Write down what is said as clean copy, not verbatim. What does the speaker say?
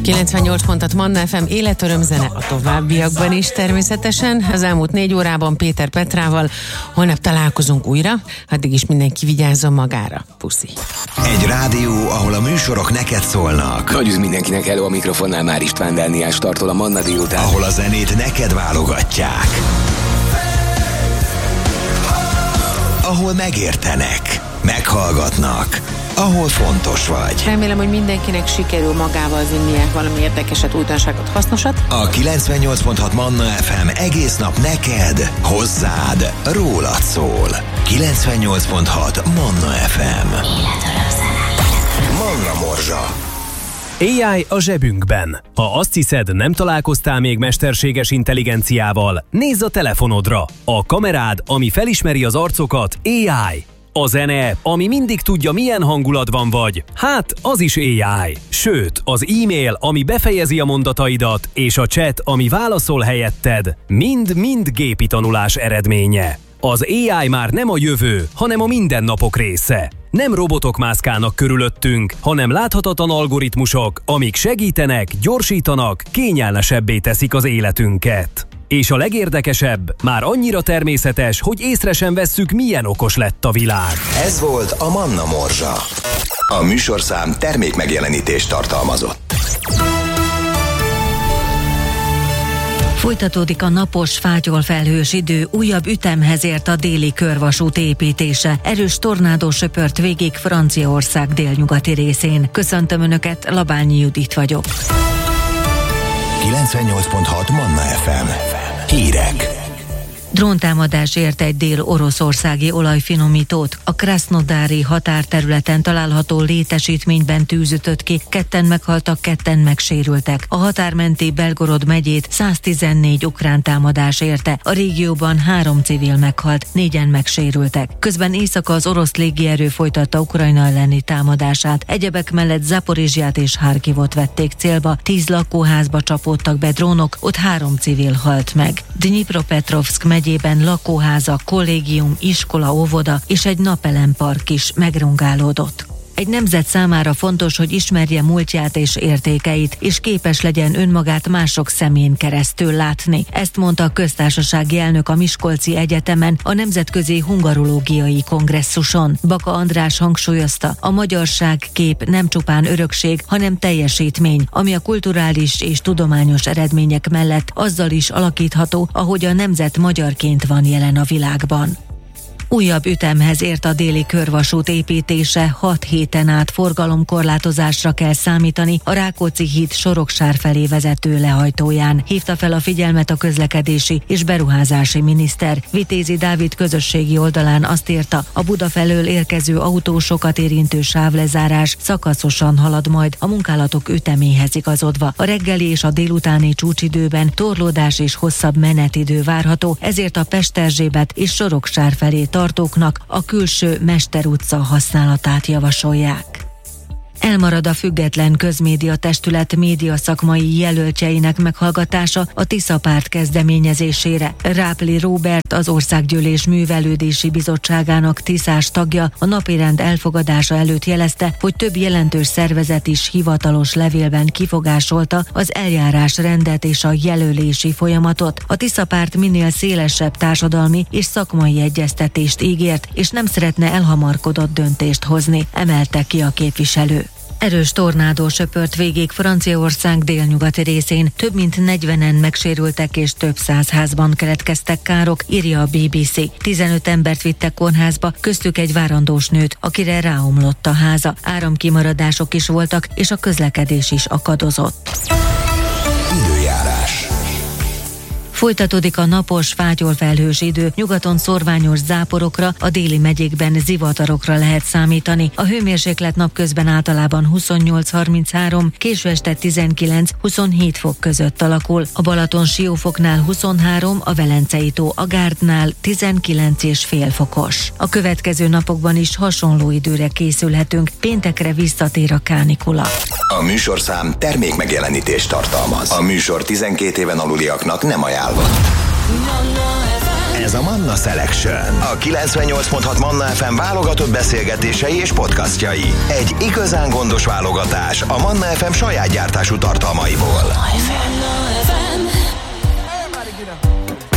98 pontot Manna FM, életörömzene a továbbiakban is természetesen. Az elmúlt 4 órában Péter Petrával. Holnap találkozunk újra, addig is mindenki vigyázzon magára. Puszi. Egy rádió, ahol a műsorok neked szólnak. Nagy üdv mindenkinek, hello, a mikrofonnál már István Dániel startol a Manna délután. Ahol a zenét neked válogatják. Ahol megértenek, meghallgatnak, ahol fontos vagy. Remélem, hogy mindenkinek sikerül magával vinnie valami érdekeset, újdonságot, hasznosat. A 98.6 Manna FM egész nap neked, hozzád, rólad szól. 98.6 Manna FM. Manna Morzsa. AI a zsebünkben. Ha azt hiszed, nem találkoztál még mesterséges intelligenciával, nézz a telefonodra. A kamerád, ami felismeri az arcokat, AI. A zene, ami mindig tudja, milyen hangulatban vagy, hát az is AI. Sőt, az e-mail, ami befejezi a mondataidat, és a chat, ami válaszol helyetted, mind-mind gépi tanulás eredménye. Az AI már nem a jövő, hanem a mindennapok része. Nem robotok mászkálnak körülöttünk, hanem láthatatlan algoritmusok, amik segítenek, gyorsítanak, kényelmesebbé teszik az életünket. És a legérdekesebb, már annyira természetes, hogy észre sem vesszük, milyen okos lett a világ. Ez volt a Manna Morzsa. A műsorszám termékmegjelenítést tartalmazott. Folytatódik a napos, fátyolfelhős idő, újabb ütemhez ért a déli körvasút építése. Erős tornádó söpört végig Franciaország délnyugati részén. Köszöntöm Önöket, Labányi Judit vagyok. 98.6 Manna FM. Hírek. Dróntámadás ért egy dél-oroszországi olajfinomítót. A Krasznodári határterületen található létesítményben tűz ütött ki, 2 meghaltak, 2 megsérültek. A határmenti Belgorod megyét 114 ukrán támadás érte. A régióban 3 civil meghalt, 4-en megsérültek. Közben éjszaka az orosz légierő folytatta Ukrajna elleni támadását. Egyebek mellett Zaporizsját és Harkivot vették célba, 10 lakóházba csapódtak be drónok, ott 3 civil halt meg. Dnipropetrovszk megyében lakóházak, kollégium, iskola, óvoda és egy napelempark is megrongálódott. Egy nemzet számára fontos, hogy ismerje múltját és értékeit, és képes legyen önmagát mások szemén keresztül látni. Ezt mondta a köztársasági elnök a Miskolci Egyetemen a Nemzetközi Hungarológiai Kongresszuson. Baka András hangsúlyozta, a magyarság kép nem csupán örökség, hanem teljesítmény, ami a kulturális és tudományos eredmények mellett azzal is alakítható, ahogy a nemzet magyarként van jelen a világban. Újabb ütemhez ért a déli körvasút építése, 6 héten át forgalomkorlátozásra kell számítani a Rákóczi híd Soroksár felé vezető lehajtóján. Hívta fel a figyelmet a közlekedési és beruházási miniszter. Vitézi Dávid közösségi oldalán azt írta, a Buda felől érkező autósokat érintő sávlezárás szakaszosan halad majd a munkálatok üteméhez igazodva. A reggeli és a délutáni csúcsidőben torlódás és hosszabb menetidő várható, ezért a Pesterzsébet és Soroksár felé tartóknak a külső Mester utca használatát javasolják. Elmarad a Független Közmédia Testület médiaszakmai jelöltjeinek meghallgatása a Tisza Párt kezdeményezésére. Rápli Róbert, az Országgyűlés Művelődési Bizottságának tiszás tagja a napirend elfogadása előtt jelezte, hogy több jelentős szervezet is hivatalos levélben kifogásolta az eljárásrendet és a jelölési folyamatot. A Tisza Párt minél szélesebb társadalmi és szakmai egyeztetést ígért, és nem szeretne elhamarkodott döntést hozni, emelte ki a képviselő. Erős tornádó söpört végig Franciaország délnyugati részén, több mint 40-en megsérültek és több 100 házban keletkeztek károk, írja a BBC. 15 embert vittek kórházba, köztük egy várandós nőt, akire ráomlott a háza. Áramkimaradások is voltak, és a közlekedés is akadozott. Időjárás. Folytatódik a napos, fátyolfelhős idő, nyugaton szorványos záporokra, a déli megyékben zivatarokra lehet számítani. A hőmérséklet napközben általában 28-33, késő este 19-27 fok között alakul. A Balaton-Siófoknál 23, a Velencei-tó a Gárdnál 19,5 fokos. A következő napokban is hasonló időre készülhetünk, péntekre visszatér a kánikula. A műsorszám termékmegjelenítést tartalmaz. A műsor 12 éven aluliaknak nem ajánlott. Ez a Manna Selection, a 98.6 Manna FM válogatott beszélgetései és podcastjai. Egy igazán gondos válogatás a Manna FM saját gyártású tartalmaiból.